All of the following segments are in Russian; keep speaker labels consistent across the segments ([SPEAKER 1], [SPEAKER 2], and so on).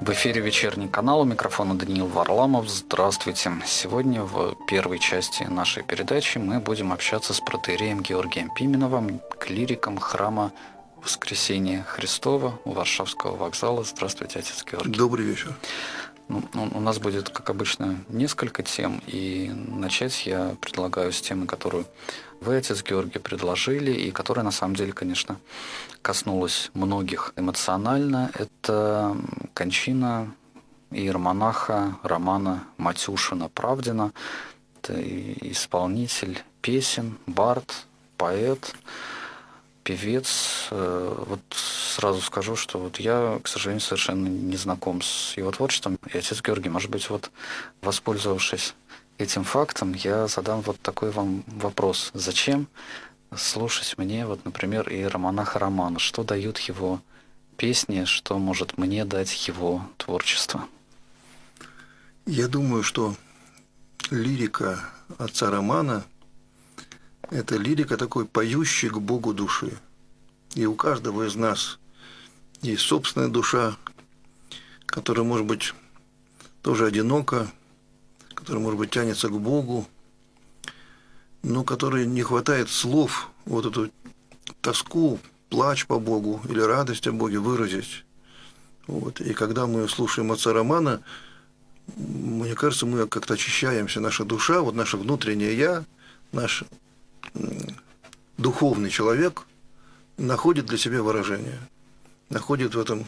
[SPEAKER 1] В эфире вечерний канал, у микрофона Даниил Варламов. Здравствуйте. Сегодня в первой части нашей передачи мы будем общаться с протоиереем Георгием Пименовым, клириком храма Воскресения Христова у Варшавского вокзала. Здравствуйте, отец Георгий.
[SPEAKER 2] Добрый вечер.
[SPEAKER 1] У нас будет, как обычно, несколько тем, и начать я предлагаю с темы, которую вы, отец Георгий, предложили, и которая, на самом деле, конечно, коснулась многих эмоционально. Это кончина иеромонаха Романа Матюшина-Правдина. Это исполнитель песен, бард, поэт, певец. Вот сразу скажу, что вот я, к сожалению, совершенно не знаком с его творчеством. И, отец Георгий, может быть, вот воспользовавшись этим фактом, я задам вот такой вам вопрос. Зачем слушать мне, вот, например, иеромонаха Романа? Что дают его песни, что может мне дать его творчество?
[SPEAKER 2] Я думаю, что лирика отца Романа – это лирика такой, поющей к Богу души. И у каждого из нас есть собственная душа, которая, может быть, тоже одинока, которая, может быть, тянется к Богу, но которой не хватает слов вот эту тоску, плач по Богу или радость о Боге выразить. Вот. И когда мы слушаем отца Романа, мне кажется, мы как-то очищаемся, наша душа, вот наше внутреннее «я», наш духовный человек находит для себя выражение, находит в этом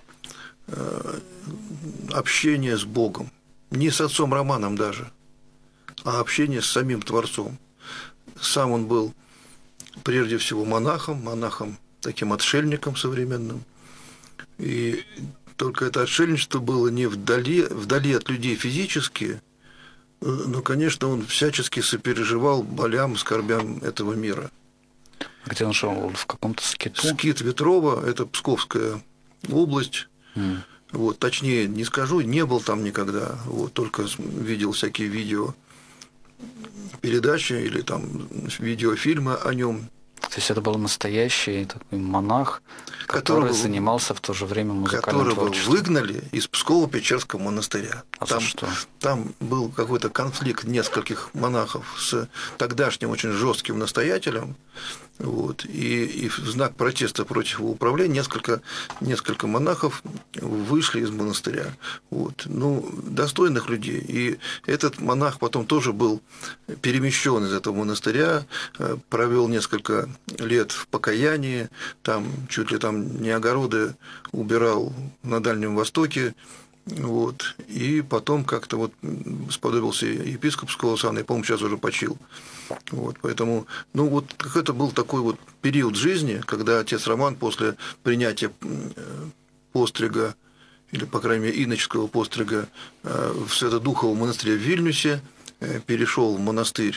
[SPEAKER 2] общение с Богом. Не с отцом Романом даже, а общение с самим Творцом. Сам он был прежде всего монахом, таким отшельником современным. И только это отшельничество было не вдали от людей физически, но, конечно, он всячески сопереживал болям, скорбям этого мира.
[SPEAKER 1] Где он жил? В каком-то скиту?
[SPEAKER 2] Скит Ветрова – это Псковская область. Вот, точнее, не скажу, не был там никогда. Вот, только видел всякие видеопередачи или там видеофильмы о нем.
[SPEAKER 1] То есть это был настоящий такой монах, который занимался в то же время музыкальным творчеством.
[SPEAKER 2] Которого выгнали из Псково-Печерского монастыря.
[SPEAKER 1] А за что?
[SPEAKER 2] Там был какой-то конфликт нескольких монахов с тогдашним очень жестким настоятелем. Вот, и в знак протеста против его управления несколько монахов вышли из монастыря. Вот, ну, достойных людей. И этот монах потом тоже был перемещен из этого монастыря, провел несколько лет в покаянии, там чуть ли там не огороды убирал на Дальнем Востоке. Вот, и потом как-то вот сподобился епископского сана, и, по-моему, сейчас уже почил. Вот, поэтому, ну, вот это был такой вот период жизни, когда отец Роман после принятия пострига, или, по крайней мере, иноческого пострига в Свято-Духовом монастыре в Вильнюсе, перешел в монастырь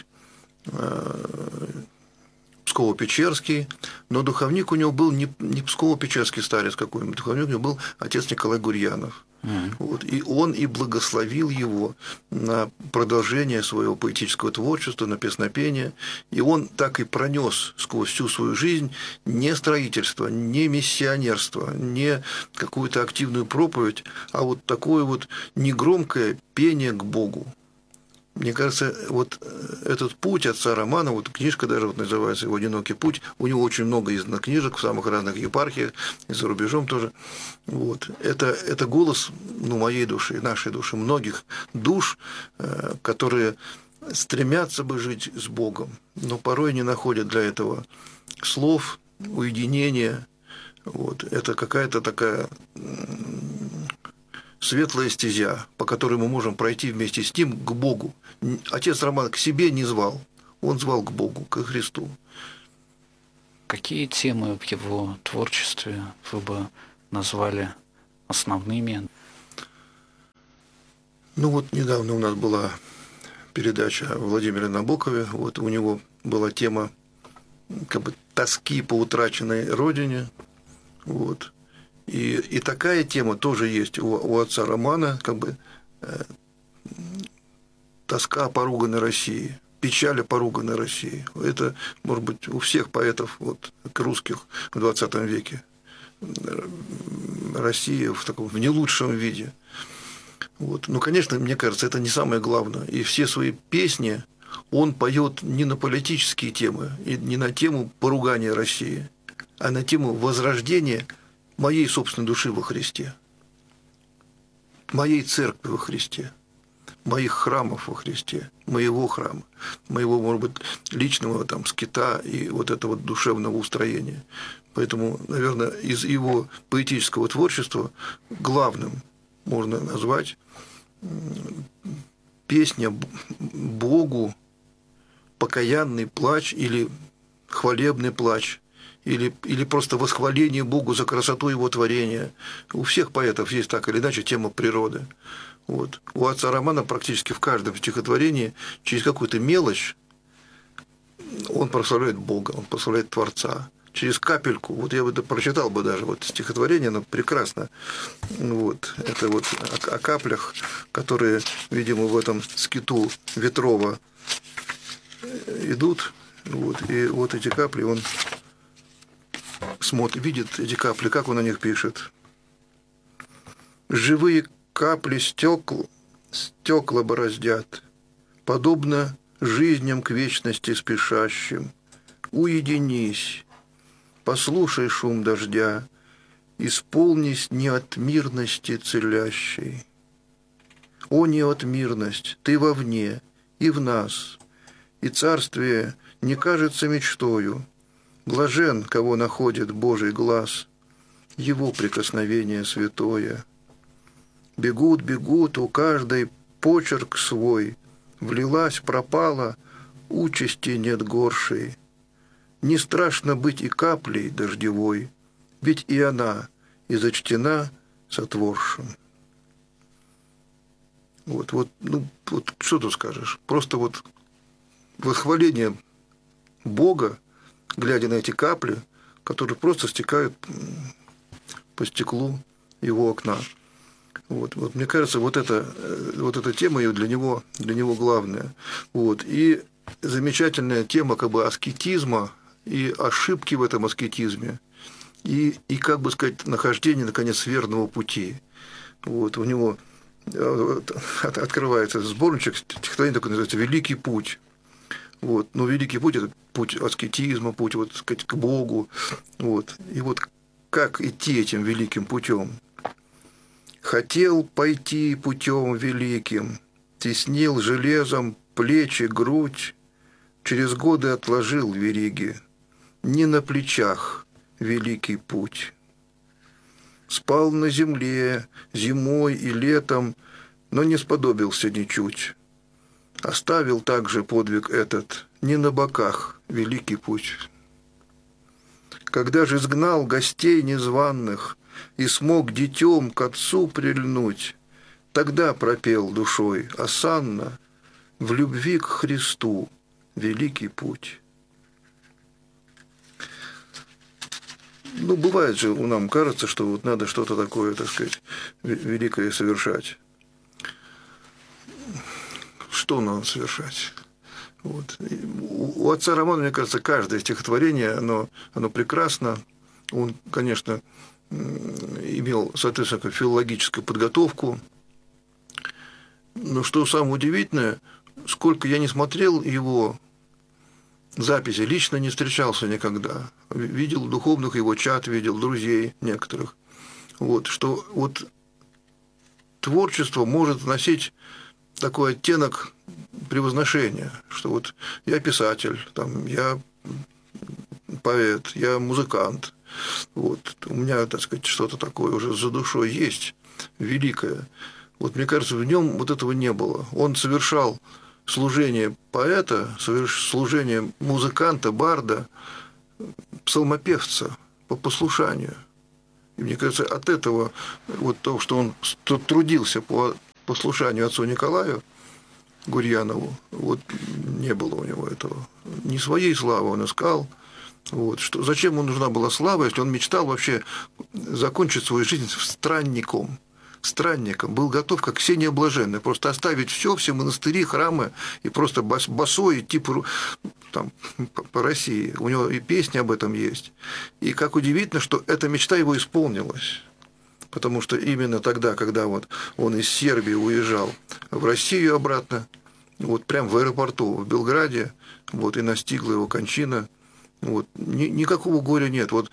[SPEAKER 2] Псково-Печерский, но духовник у него был не Псково-Печерский старец какой-нибудь, духовник у него был отец Николай Гурьянов. Вот, и он и благословил его на продолжение своего поэтического творчества, на песнопение. И он так и пронес сквозь всю свою жизнь не строительство, не миссионерство, не какую-то активную проповедь, а вот такое вот негромкое пение к Богу. Мне кажется, вот этот путь отца Романа, вот книжка даже вот называется его «Одинокий путь», у него очень много издано книжек в самых разных епархиях, и за рубежом тоже. Вот. Это голос, ну, моей души, нашей души, многих душ, которые стремятся бы жить с Богом, но порой не находят для этого слов, уединения. Вот. Это какая-то такая светлая стезя, по которой мы можем пройти вместе с ним к Богу. Отец Роман к себе не звал, он звал к Богу, к Христу.
[SPEAKER 1] Какие темы в его творчестве вы бы назвали основными? Ну
[SPEAKER 2] вот недавно у нас была передача о Владимире Набокове, вот у него была тема как бы тоски по утраченной родине, вот. И такая тема тоже есть у отца Романа, как бы тоска о поруганной России, печаль о поруганной России. Это, может быть, у всех поэтов вот, русских в XX веке Россия в не лучшем виде. Вот. Но, конечно, мне кажется, это не самое главное. И все свои песни он поет не на политические темы, и не на тему поругания России, а на тему возрождения моей собственной души во Христе, моей церкви во Христе, моих храмов во Христе, моего храма, моего, может быть, личного там скита и вот этого душевного устроения. Поэтому, наверное, из его поэтического творчества главным можно назвать песня Богу, покаянный плач или хвалебный плач, или просто восхваление Богу за красоту Его творения. У всех поэтов есть так или иначе тема природы. Вот. У отца Романа практически в каждом стихотворении через какую-то мелочь он прославляет Бога, он прославляет Творца. Через капельку, вот я бы прочитал бы даже вот стихотворение, оно прекрасно. Вот. Это вот о каплях, которые, видимо, в этом скиту Ветрова идут. Вот. И вот эти капли он смотрит, видит эти капли, как он о них пишет. Живые капли стекла бороздят, подобно жизням к вечности спешащим. Уединись, послушай шум дождя, исполнись не от мирности целящей. О, не от мирность, ты вовне и в нас, и царствие не кажется мечтою. Блажен, кого находит Божий глаз, его прикосновение святое. Бегут, бегут, у каждой почерк свой, влилась, пропала, участи нет горшей. Не страшно быть и каплей дождевой, ведь и она и зачтена сотворшим. Вот, что тут скажешь? Просто вот восхваление Бога, глядя на эти капли, которые просто стекают по стеклу его окна. Вот мне кажется, вот эта тема для него главная. Вот. И замечательная тема как бы аскетизма и ошибки в этом аскетизме, и как бы сказать, нахождение, наконец, верного пути. Вот. У него открывается сборничек, стихотворение такое называется «Великий путь». Вот. Но великий путь – это путь аскетизма, путь, вот, сказать, к Богу. Вот. И вот как идти этим великим путем? Хотел пойти путем великим, теснил железом плечи, грудь, через годы отложил вериги, не на плечах великий путь. Спал на земле зимой и летом, но не сподобился ничуть. Оставил также подвиг этот, не на боках великий путь. Когда же изгнал гостей незваных и смог детем к отцу прильнуть, тогда пропел душой осанно в любви к Христу великий путь. Ну, бывает же, нам кажется, что вот надо что-то такое, так сказать, великое совершать. Что надо совершать? Вот. У отца Романа, мне кажется, каждое стихотворение, оно прекрасно. Он, конечно, имел, соответственно, филологическую подготовку. Но что самое удивительное, сколько я не смотрел его записи, лично не встречался никогда. Видел духовных его чат, видел друзей некоторых. Вот, что вот творчество может носить такой оттенок превозношения, что вот я писатель, там, я поэт, я музыкант. Вот, у меня, так сказать, что-то такое уже за душой есть, великое. Вот мне кажется, в нем вот этого не было. Он совершал служение поэта, служение музыканта, барда, псалмопевца по послушанию. И мне кажется, от этого, вот того, что он трудился по послушанию отцу Николаю Гурьянову, вот не было у него этого. Не своей славы он искал. Вот, что, зачем ему нужна была слава, если он мечтал вообще закончить свою жизнь странником, странником, был готов, как Ксения Блаженная, просто оставить все монастыри, храмы, и просто босой идти там, по России. У него и песни об этом есть. И как удивительно, что эта мечта его исполнилась. Потому что именно тогда, когда вот он из Сербии уезжал в Россию обратно, вот прям в аэропорту в Белграде, вот, и настигла его кончина. Вот, никакого горя нет. Вот,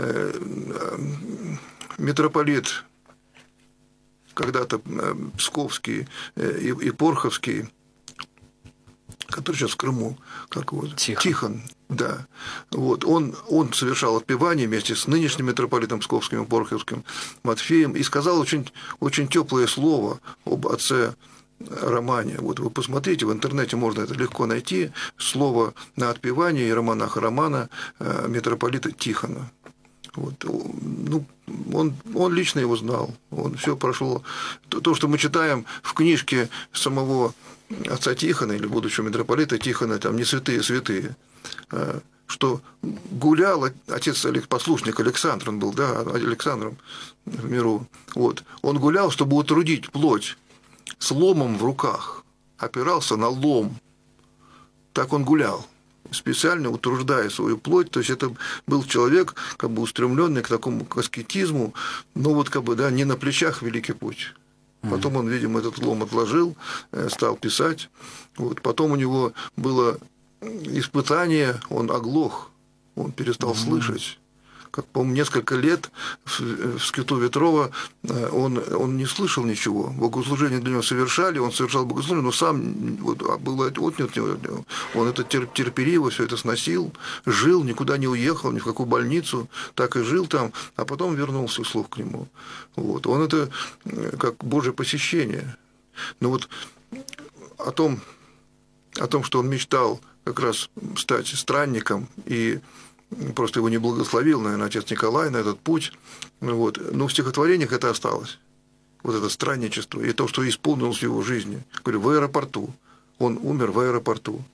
[SPEAKER 2] митрополит когда-то Псковский и Порховский, который сейчас в Крыму, как его? Тихон, да. Вот, он совершал отпевание вместе с нынешним митрополитом Псковским и Порховским Матфеем и сказал очень, очень теплое слово об отце Романе. Вот вы посмотрите, в интернете можно это легко найти, слово на отпевание иеромонаха Романа митрополита Тихона. Вот, ну, он лично его знал, он все прошло. То, что мы читаем в книжке самого отца Тихона или будущего митрополита Тихона, там не святые, что гулял отец послушник Александр, он был, да, Александром в миру, вот, он гулял, чтобы утрудить плоть с ломом в руках, опирался на лом, так он гулял, специально утруждая свою плоть, то есть это был человек, как бы устремленный к такому аскетизму, но вот как бы, да, не на плечах великий путь. Потом он, видимо, этот лом отложил, стал писать. Вот. Потом у него было испытание, он оглох, он перестал слышать. Как, по-моему, несколько лет в скиту Ветрова он не слышал ничего. Богослужение для него совершали, он совершал богослужение, но сам вот, было отнято от него. Он это терпеливо все это сносил, жил, никуда не уехал, ни в какую больницу, так и жил там, а потом вернулся слух к нему. Вот. Он это как Божье посещение. Но вот о том, что он мечтал как раз стать странником и просто его не благословил, наверное, отец Николай на этот путь. Вот. Но в стихотворениях это осталось. Вот это странничество и то, что исполнилось в его жизни. Говорю, в аэропорту. Он умер в аэропорту.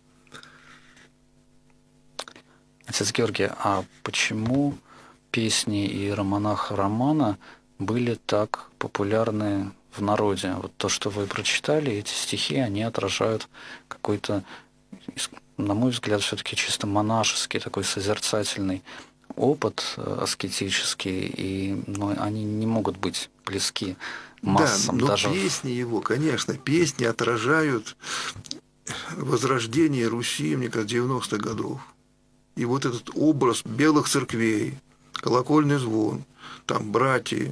[SPEAKER 1] Отец Георгий, а почему песни иеромонаха Романа были так популярны в народе? Вот то, что вы прочитали, эти стихи, они отражают какой-то, на мой взгляд, все-таки чисто монашеский, такой созерцательный опыт аскетический, и они не могут быть близки массам.
[SPEAKER 2] Да, но
[SPEAKER 1] даже
[SPEAKER 2] песни его, конечно, песни отражают возрождение Руси, мне кажется, 90-х годов. И вот этот образ белых церквей, колокольный звон, там братья,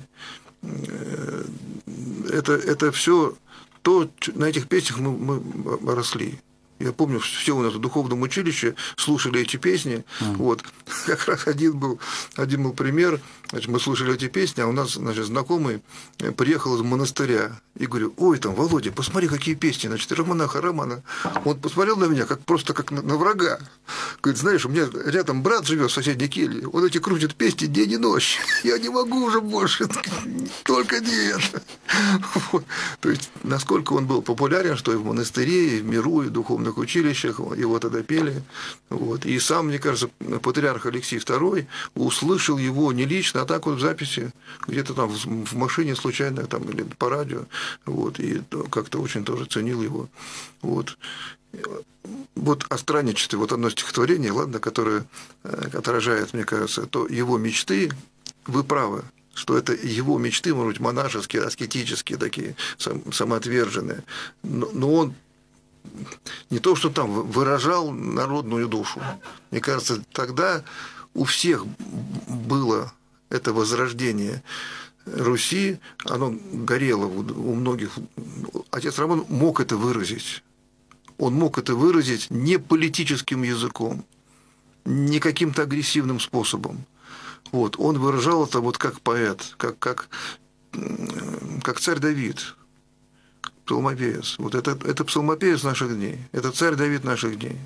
[SPEAKER 2] это все то, на этих песнях мы росли. Я помню, все у нас в духовном училище слушали эти песни. Вот. Как раз один был пример. Значит, мы слушали эти песни, а у нас, значит, знакомый приехал из монастыря. И говорю, ой, там, Володя, посмотри, какие песни. Значит, иеромонаха Романа. Он посмотрел на меня, просто как на врага. Говорит, знаешь, у меня рядом брат живет в соседней келье. Он эти крутит песни день и ночь. Я не могу уже больше. Только не это. Вот. То есть, насколько он был популярен, что и в монастыре, и в миру, и в духовных училищах его тогда пели. Вот. И сам, мне кажется, патриарх Алексий II услышал его не лично, а так вот в записи, где-то там в машине случайно там, или по радио. Вот. И как-то очень тоже ценил его. Вот. Вот о странничестве, вот одно стихотворение, ладно, которое отражает, мне кажется, то его мечты, вы правы, что это его мечты, может быть, монашеские, аскетические, такие, самоотверженные. Но он не то, что там выражал народную душу. Мне кажется, тогда у всех было это возрождение Руси, оно горело у многих. Отец Роман мог это выразить. Он мог это выразить не политическим языком, не каким-то агрессивным способом. Вот. Он выражал это вот как поэт, как царь Давид, псалмопевец. Вот это псалмопевец наших дней, это царь Давид наших дней.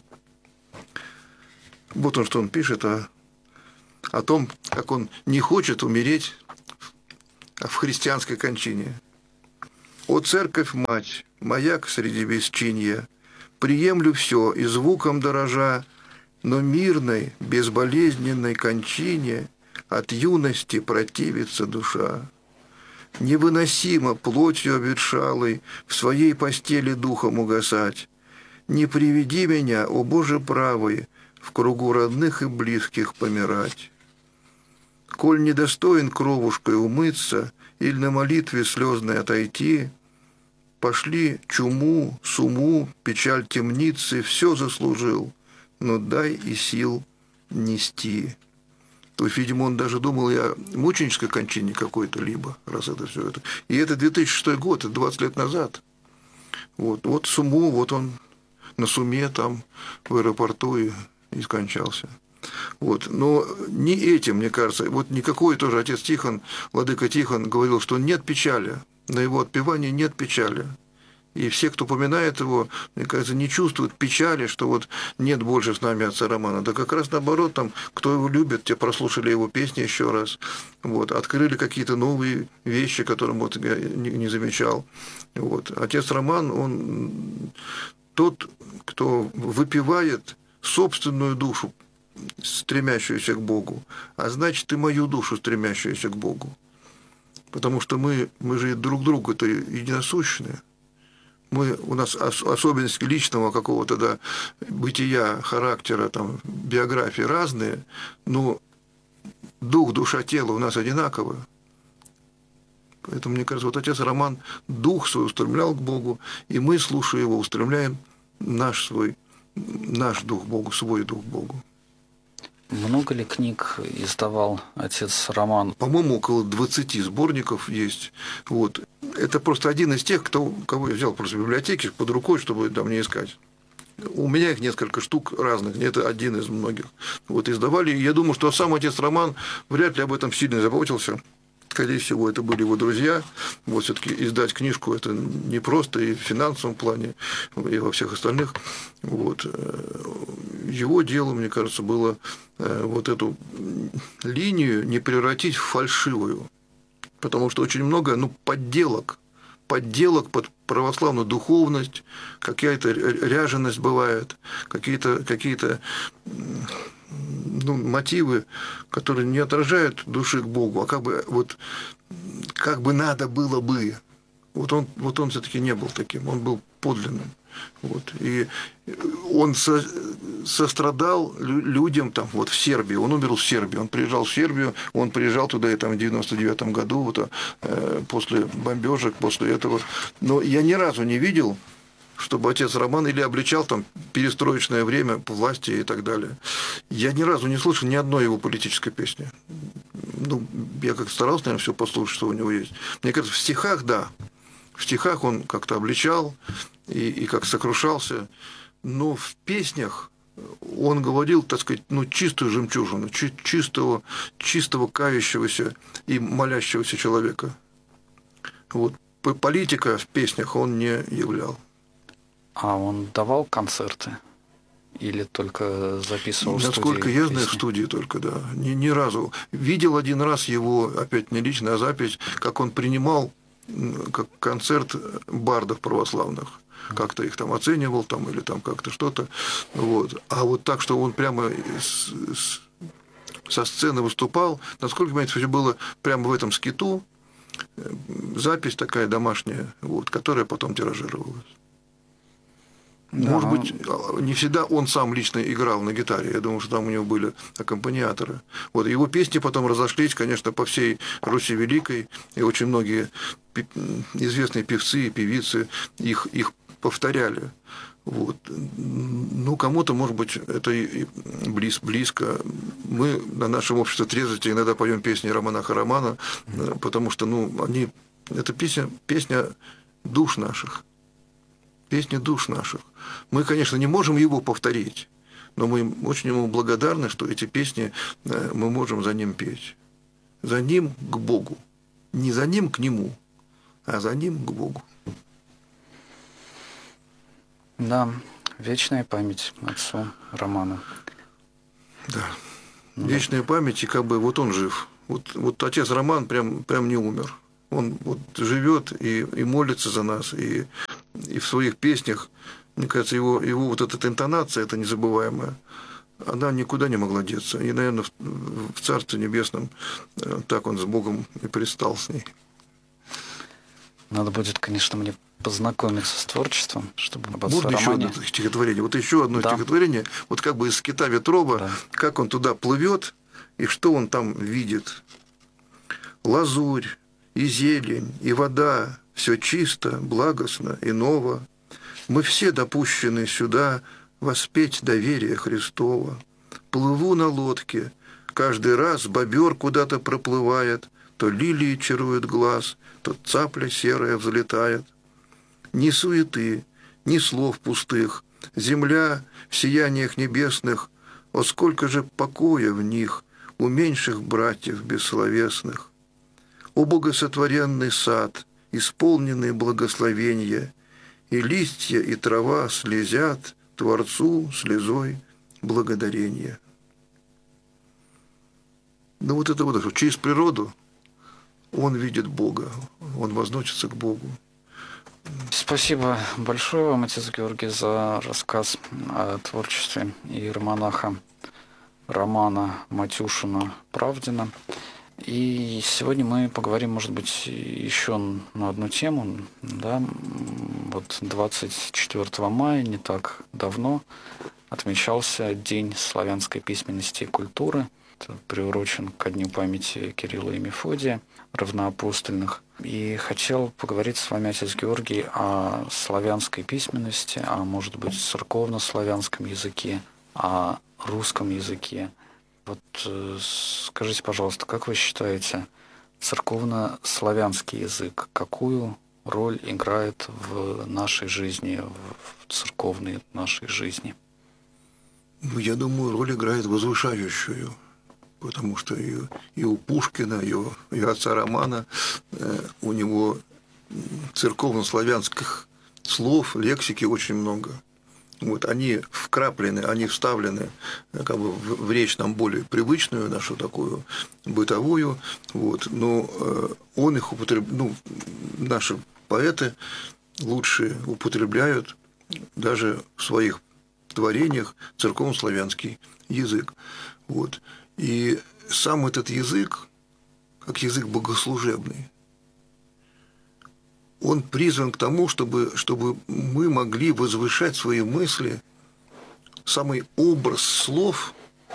[SPEAKER 2] Вот он, что он пишет о том, как он не хочет умереть в христианской кончине. «О, церковь-мать, маяк среди бесчинья, приемлю все и звуком дорожа, но мирной, безболезненной кончине от юности противится душа. Невыносимо плотью обветшалой в своей постели духом угасать. Не приведи меня, о Боже правый, в кругу родных и близких помирать. Коль недостоин кровушкой умыться или на молитве слезной отойти, пошли чуму, суму, печаль темницы, все заслужил, но дай и сил нести. То есть, видимо, он даже думал и о мученической кончине какой-то либо, раз это все это. И это 2006 год, это 20 лет назад. Вот суму, вот он на суме там в аэропорту и скончался. Вот. Но не этим, мне кажется, вот никакой тоже отец Тихон, владыка Тихон говорил, что нет печали, на его отпевании нет печали. И все, кто упоминает его, мне кажется, не чувствуют печали, что вот нет больше с нами отца Романа. Да как раз наоборот, там, кто его любит, те прослушали его песни еще раз, вот, открыли какие-то новые вещи, которые вот я не замечал. Вот. Отец Роман, он тот, кто выпивает собственную душу, стремящуюся к Богу, а значит и мою душу, стремящуюся к Богу. Потому что мы же друг другу-то единосущные. У нас особенности личного какого-то бытия, характера, там, биографии разные, но дух, душа, тело у нас одинаковые. Поэтому, мне кажется, вот отец Роман дух свой устремлял к Богу, и мы, слушая его, устремляем наш дух к Богу, свой дух к Богу.
[SPEAKER 1] Много ли книг издавал отец Роман?
[SPEAKER 2] По-моему, около 20 сборников есть. Вот. Это просто один из тех, кого я взял просто в библиотеке под рукой, чтобы там не искать. У меня их несколько штук разных, это один из многих. Вот издавали. Я думаю, что сам отец Роман вряд ли об этом сильно заботился. Скорее всего, это были его друзья. Вот все-таки издать книжку это непросто и в финансовом плане, и во всех остальных. Вот. Его дело, мне кажется, было вот эту линию не превратить в фальшивую. Потому что очень много подделок под православную духовность, какая-то ряженость бывает, какие-то мотивы, которые не отражают души к Богу, а как бы надо было бы. Вот он все-таки не был таким, он был подлинным. Вот. И он сострадал людям там, вот в Сербии, он умер в Сербии, он приезжал в Сербию, он приезжал туда и там в 99 году, вот, после бомбежек, после этого. Но я ни разу не видел, чтобы отец Роман или обличал там перестроечное время по власти и так далее. Я ни разу не слышал ни одной его политической песни. Я как старался, наверное, все послушать, что у него есть. Мне кажется, в стихах, да. В стихах он как-то обличал и как сокрушался, но в песнях он говорил, так сказать, чистую жемчужину, чистого кающегося и молящегося человека. Вот. Политика в песнях он не являл.
[SPEAKER 1] А он давал концерты? Или только записывал в студии?
[SPEAKER 2] Насколько я знаю, в студии только, да. Ни разу. Видел один раз его, опять не лично, а запись, как он принимал как концерт бардов православных. Как-то их там оценивал там, или там как-то что-то. Вот. А вот так, что он прямо со сцены выступал, насколько я понимаю, было прямо в этом скиту запись такая домашняя, вот, которая потом тиражировалась. Да. Может быть, не всегда он сам лично играл на гитаре. Я думаю, что там у него были аккомпаниаторы. Вот. Его песни потом разошлись, конечно, по всей Руси Великой. И очень многие известные певцы и певицы их повторяли. Вот. Кому-то, может быть, это и близко. Мы на нашем обществе трезвости иногда поем песни романаха Романа, потому что это песня душ наших. Песни душ наших. Мы, конечно, не можем его повторить, но мы очень ему благодарны, что эти песни мы можем за ним петь. За ним к Богу. Не за ним к нему, а за ним к Богу.
[SPEAKER 1] Да, вечная память отцу Роману.
[SPEAKER 2] Да. Вечная память, и вот он жив. Вот отец Роман прям не умер. Он живет и молится за нас, и в своих песнях, мне кажется, его вот эта интонация, эта незабываемая, она никуда не могла деться. И, наверное, в Царстве Небесном так он с Богом и предстал с ней.
[SPEAKER 1] Надо будет, конечно, мне познакомиться с творчеством, чтобы об
[SPEAKER 2] Можно еще
[SPEAKER 1] романе.
[SPEAKER 2] одно стихотворение? Вот еще одно
[SPEAKER 1] Да.
[SPEAKER 2] стихотворение, вот как бы из «Кита Ветрова»,
[SPEAKER 1] Да.
[SPEAKER 2] как он туда плывет и что он там видит. Лазурь, и зелень, и вода, все чисто, благостно и ново. Мы все допущены сюда воспеть доверие Христово. Плыву на лодке, каждый раз бобер куда-то проплывает, то лилии чарует глаз, то цапля серая взлетает. Ни суеты, ни слов пустых, земля в сияниях небесных, о сколько же покоя в них у меньших братьев бессловесных. О богосотворенный сад, исполненный благословения, и листья, и трава слезят Творцу слезой благодарения. Ну вот это вот через природу он видит Бога, он возносится к Богу.
[SPEAKER 1] Спасибо большое вам, отец Георгий, за рассказ о творчестве иеромонаха Романа Матюшина Правдина. И сегодня мы поговорим, может быть, еще на одну тему. Да? Вот 24 мая, не так давно, отмечался День славянской письменности и культуры. Это приурочен ко Дню памяти Кирилла и Мефодия, равноапостольных. И хотел поговорить с вами, отец Георгий, о славянской письменности, а может быть, церковно-славянском языке, о русском языке. Вот скажите, пожалуйста, как вы считаете, церковно-славянский язык какую роль играет в нашей жизни, в церковной нашей жизни?
[SPEAKER 2] Я думаю, роль играет возвышающую, потому что и у Пушкина, и у отца Романа у него церковно-славянских слов, лексики очень много. Вот, они вкраплены, они вставлены как бы в речь нам более привычную, нашу такую бытовую, вот, но он их употребляет, наши поэты лучшие употребляют даже в своих творениях церковно-славянский язык. Вот. И сам этот язык, как язык богослужебный, он призван к тому, чтобы мы могли возвышать свои мысли. Самый образ слов,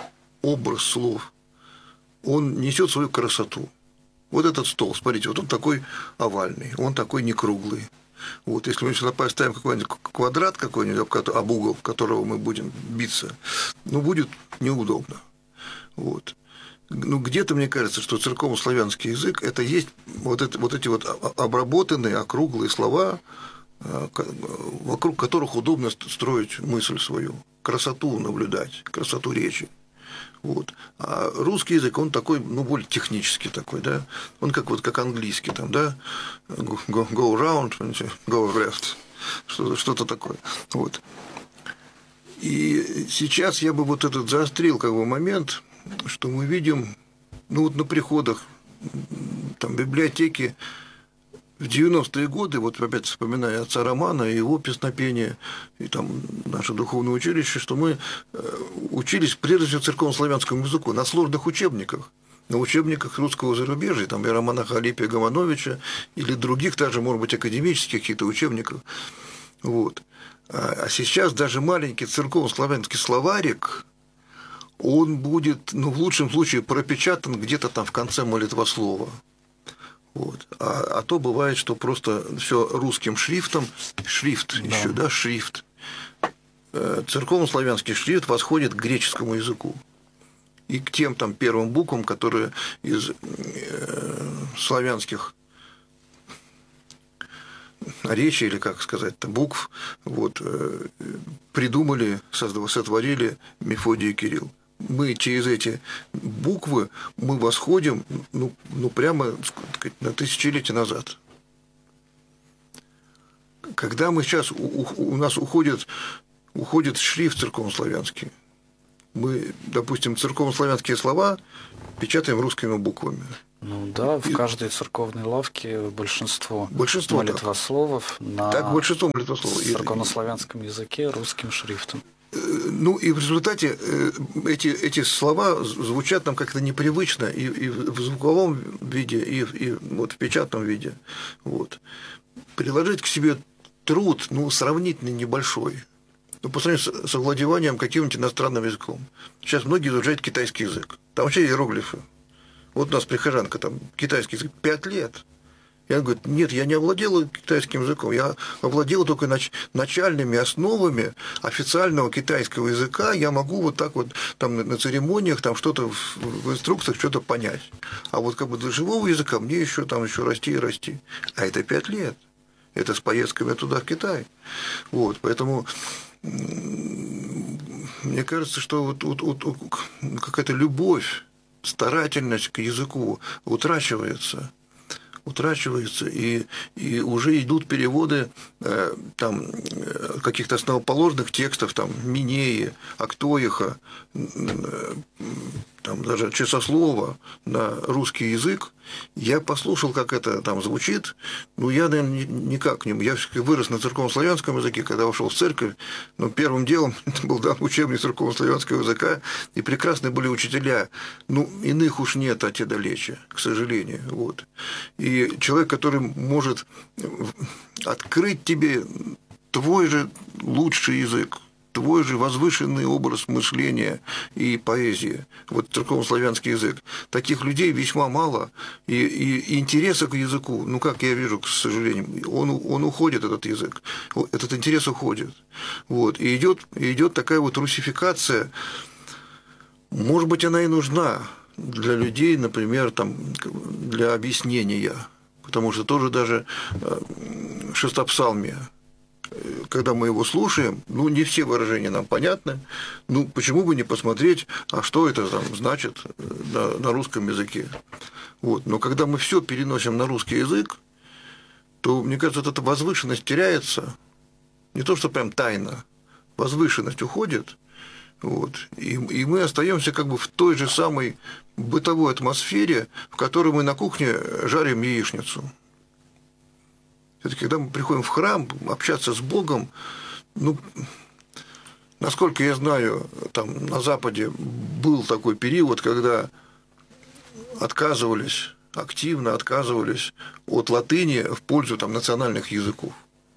[SPEAKER 2] он несет свою красоту. Вот этот стол, смотрите, вот он такой овальный, он такой не круглый. Вот, если мы сюда поставим какой-нибудь квадрат какой-нибудь, об угол которого мы будем биться, будет неудобно. Вот. Где-то мне кажется, что церковно-славянский язык – это есть вот эти обработанные округлые слова, вокруг которых удобно строить мысль свою, красоту наблюдать, красоту речи. Вот. А русский язык, он такой, более технический такой, да, он как английский, там, да, go round, go left, что-то такое. Вот. И сейчас я бы вот этот заострил момент, что мы видим, на приходах, там, библиотеки в 90-е годы, вот опять вспоминая отца Романа и его песнопение, и там наше духовное училище, что мы учились прежде всего церковно-славянскому языку на сложных учебниках, на учебниках русского зарубежья, там, иеромонаха Алипия Гомановича или других, даже, может быть, академических каких-то учебников. Вот. А сейчас даже маленький церковно-славянский словарик, он будет, в лучшем случае, пропечатан где-то там в конце молитвослова. Вот. А то бывает, что просто все русским шрифтом, шрифт да. Еще, да, шрифт. Церковно-славянский шрифт восходит к греческому языку и к тем там первым буквам, которые из славянских наречий, или как сказать, букв, вот, придумали, сотворили Мефодий и Кирилл. Мы через эти буквы мы восходим, прямо, сказать, на тысячелетия назад. Когда мы сейчас, у нас уходит шрифт церковно-славянский, мы, допустим, церковно-славянские слова печатаем русскими буквами.
[SPEAKER 1] Да, в каждой церковной лавке большинство молитвословов на
[SPEAKER 2] большинство молитвословов
[SPEAKER 1] церковно-славянском языке русским шрифтом.
[SPEAKER 2] Ну и в результате эти слова звучат нам как-то непривычно и в звуковом виде, и вот в печатном виде. Вот. Приложить к себе труд, ну, сравнительно небольшой, ну, по сравнению с овладеванием каким-нибудь иностранным языком. Сейчас многие изучают китайский язык. Там вообще иероглифы. Вот у нас прихожанка, там китайский язык 5 лет. Я говорю, нет, я не овладела китайским языком, я овладела только начальными основами официального китайского языка, я могу вот так вот там на церемониях там что-то в инструкциях что-то понять. А вот как бы до живого языка мне еще расти и расти. А это 5 лет. Это с поездками туда, в Китай. Вот, поэтому мне кажется, что вот какая-то любовь, старательность к языку утрачивается, и уже идут переводы там каких-то основоположных текстов, там Минеи, Актоиха, там даже Часослова на русский язык. Я послушал, как это там звучит, ну, я, наверное, никак к нему. Я вырос на церковно-славянском языке, когда вошел в церковь, но первым делом это был учебник церковно-славянского языка, и прекрасные были учителя. Ну, иных уж нет, а те далече, к сожалению. Вот. И человек, который может открыть тебе твой же лучший язык, твой же возвышенный образ мышления и поэзии, вот церковно-славянский язык. Таких людей весьма мало, и интереса к языку, ну, как я вижу, к сожалению, он уходит, этот язык, этот интерес уходит. Вот. И идет такая вот русификация, может быть, она и нужна для людей, например, там, для объяснения, потому что тоже даже шестопсалмие, когда мы его слушаем, ну, не все выражения нам понятны, ну, почему бы не посмотреть, а что это там значит на русском языке. Вот. Но когда мы все переносим на русский язык, то, мне кажется, вот эта возвышенность теряется, не то, что прям тайна, возвышенность уходит, вот, и мы остаемся как бы в той же самой бытовой атмосфере, в которой мы на кухне жарим яичницу. Когда мы приходим в храм общаться с Богом, ну, насколько я знаю, там на Западе был такой период, когда активно отказывались от латыни в пользу там национальных языков.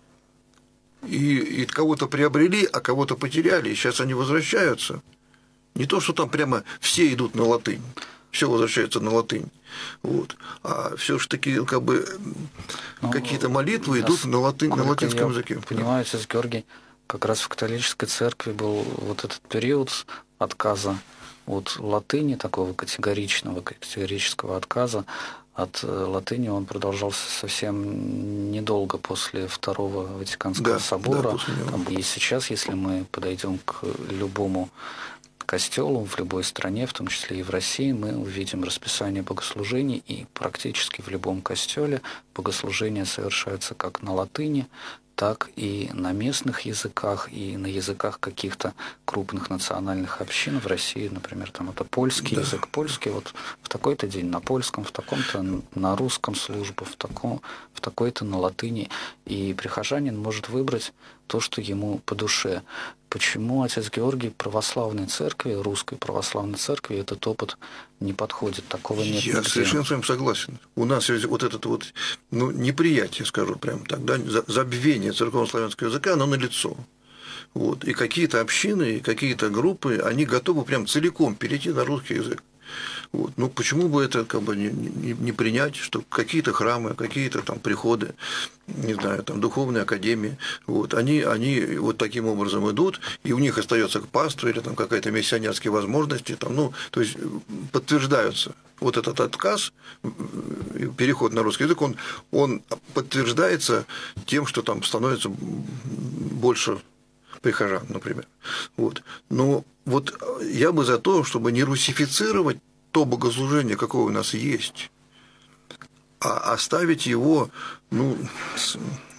[SPEAKER 2] И кого-то приобрели, а кого-то потеряли, и сейчас они возвращаются. Не то, что там прямо все идут на латынь, все возвращаются на латынь. Вот. А все-таки как бы какие-то молитвы идут на латинском языке.
[SPEAKER 1] Понимаю, отец Георгий, как раз в католической церкви был вот этот период отказа от латыни, такого категорического отказа. От латыни он продолжался совсем недолго после Второго Ватиканского собора. И сейчас, если мы подойдем к любому костелу в любой стране, в том числе и в России, мы увидим расписание богослужений, и практически в любом костеле богослужения совершаются как на латыни, так и на местных языках, и на языках каких-то крупных национальных общин в России, например, там это польский язык, польский, вот в такой-то день на польском, в таком-то на русском служба, в такой-то на латыни, и прихожанин может выбрать то, что ему по душе. Почему отец Георгий православной церкви, русской православной церкви, этот опыт не подходит? Такого нет нигде.
[SPEAKER 2] Я совершенно с вами согласен. У нас есть вот это вот, ну, неприятие, скажу прямо так, да, забвение церковно-славянского языка, оно налицо. Вот. И какие-то общины, и какие-то группы, они готовы прям целиком перейти на русский язык. Вот. Ну, почему бы это как бы не принять, что какие-то храмы, какие-то там приходы, не знаю, там духовные академии, вот, они вот таким образом идут, и у них остается паства или там какая-то миссионерские возможности, там, ну, то есть подтверждаются. Вот этот отказ, переход на русский язык, он подтверждается тем, что там становится больше прихожан, например. Вот. Но вот я бы за то, чтобы не русифицировать то богослужение, какое у нас есть, а оставить его, ну,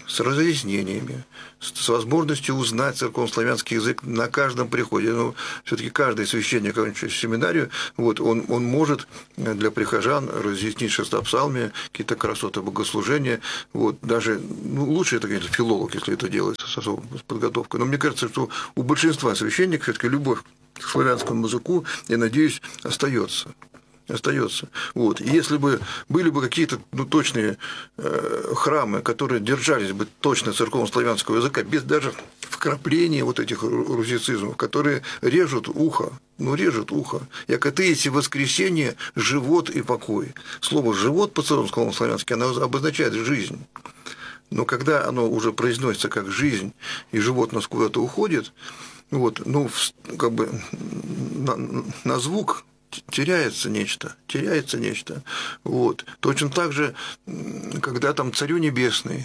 [SPEAKER 2] с разъяснениями, с возможностью узнать церковнославянский язык на каждом приходе. Ну, все-таки каждый священник, окончивший семинарию, вот, он может для прихожан разъяснить шестопсалмие, какие-то красоты богослужения. Вот, даже лучше это, конечно, филолог, если это делается с особой подготовкой. Но мне кажется, что у большинства священников все-таки любовь к славянскому языку, я надеюсь, остается. Вот. И если бы были бы какие-то точные храмы, которые держались бы точно церковно-славянского языка, без даже вкрапления вот этих русицизмов, которые режут ухо, як атеисти воскресение, живот и покой. Слово «живот» по-церковно-славянски, оно обозначает жизнь. Но когда оно уже произносится как жизнь, и живот у нас куда-то уходит, вот, как бы на звук теряется нечто. Вот. Точно так же, когда там Царь Небесный,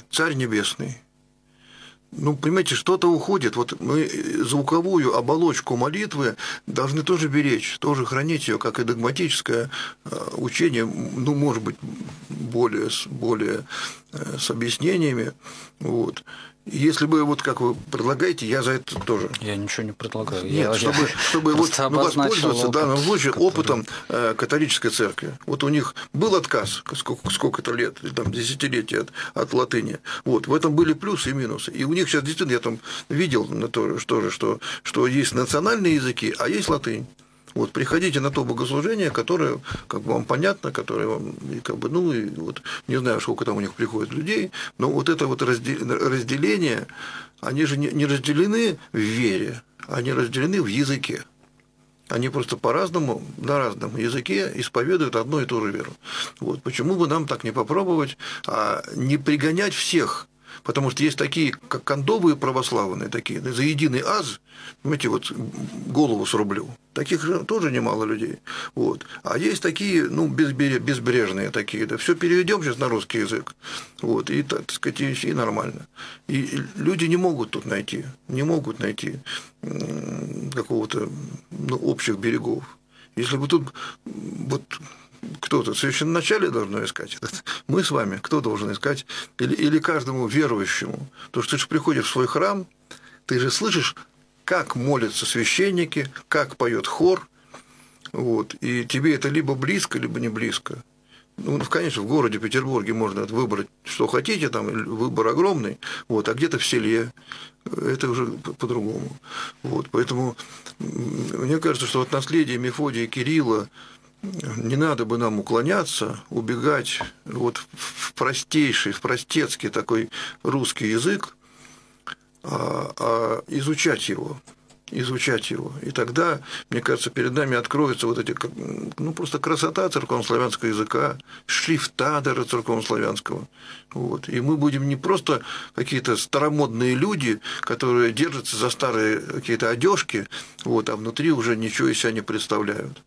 [SPEAKER 2] понимаете, что-то уходит. Вот мы звуковую оболочку молитвы должны тоже беречь, тоже хранить ее, как и догматическое учение, может быть, более с объяснениями. Вот. Если бы, вот как вы предлагаете, я за это тоже.
[SPEAKER 1] Я ничего не предлагаю.
[SPEAKER 2] Нет, чтобы воспользоваться в данном случае опытом католической церкви. Вот у них был отказ, сколько-то лет, там, десятилетия от латыни. Вот, в этом были плюсы и минусы. И у них сейчас действительно, я там видел, что есть национальные языки, а есть латынь. Вот, приходите на то богослужение, которое как бы вам понятно, которое вам, и вот, не знаю, сколько там у них приходит людей, но вот это вот разделение, они же не разделены в вере, они разделены в языке. Они просто по-разному, на разном языке исповедуют одну и ту же веру. Вот, почему бы нам так не попробовать, не пригонять всех? Потому что есть такие, как кондовые православные, такие, за единый аз, понимаете, вот голову срублю. Таких же тоже немало людей. Вот. А есть такие, безбрежные такие, да, все переведем сейчас на русский язык. Вот, и, так сказать, и нормально. И люди не могут тут найти какого-то общих берегов. Если бы тут вот кто-то в священноначале должно искать, мы с вами, кто должен искать, или каждому верующему. Потому что ты же приходишь в свой храм, ты же слышишь, как молятся священники, как поет хор, вот, и тебе это либо близко, либо не близко. Конечно, в городе Петербурге можно выбрать, что хотите, там выбор огромный, вот, а где-то в селе это уже по-другому. Вот, поэтому мне кажется, что от наследия Мефодия и Кирилла не надо бы нам уклоняться, убегать вот в простецкий такой русский язык, а изучать его. И тогда, мне кажется, перед нами откроются вот эти, просто красота церковнославянского языка, шрифта даже церковнославянского. Вот. И мы будем не просто какие-то старомодные люди, которые держатся за старые какие-то одежки, вот, а внутри уже ничего из себя не представляют.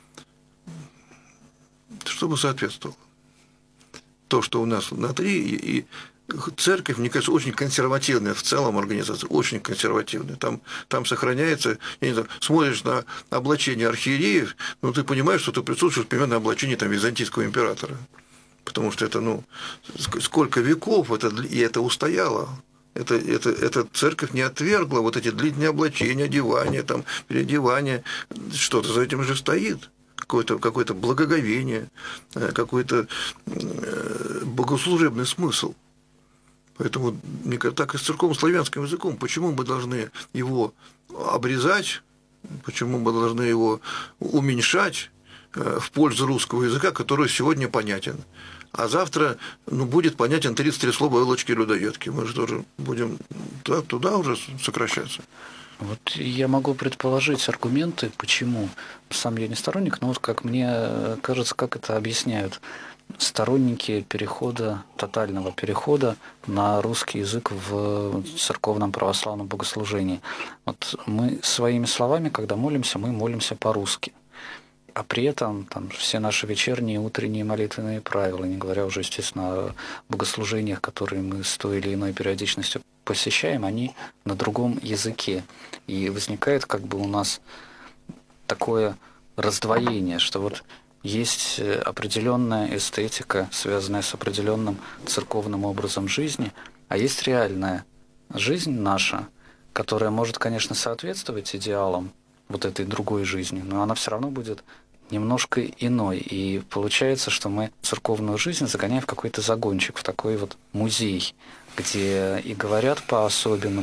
[SPEAKER 2] Чтобы соответствовало. То, что у нас внутри, и церковь, мне кажется, очень консервативная в целом организация, очень консервативная. Там сохраняется, я не знаю, смотришь на облачение архиереев, ты понимаешь, что ты присутствуешь примерно на облачении там, византийского императора. Потому что это, сколько веков, и это устояло. Эта церковь не отвергла вот эти длительные облачения, одевания, там, переодевания. Что-то за этим же стоит. Какое-то благоговение, какой-то богослужебный смысл. Поэтому, мне кажется, так и с церковно-славянским языком. Почему мы должны его обрезать, почему мы должны его уменьшать в пользу русского языка, который сегодня понятен, а завтра будет понятен 33 слова Элочки-людоедки. Мы же тоже будем туда уже сокращаться.
[SPEAKER 1] Вот я могу предположить аргументы, почему. Сам я не сторонник, но вот как мне кажется, как это объясняют сторонники тотального перехода на русский язык в церковном православном богослужении. Вот мы своими словами, когда молимся, мы молимся по-русски. А при этом там все наши вечерние, утренние молитвенные правила, не говоря уже, естественно, о богослужениях, которые мы с той или иной периодичностью посещаем, они на другом языке. И возникает как бы у нас такое раздвоение, что вот есть определенная эстетика, связанная с определенным церковным образом жизни, А есть реальная жизнь наша, которая может, конечно, соответствовать идеалам вот этой другой жизни, но она все равно будет немножко иной. И получается, что мы церковную жизнь загоняем в какой-то загончик, в такой вот музей, где и говорят по-особенному,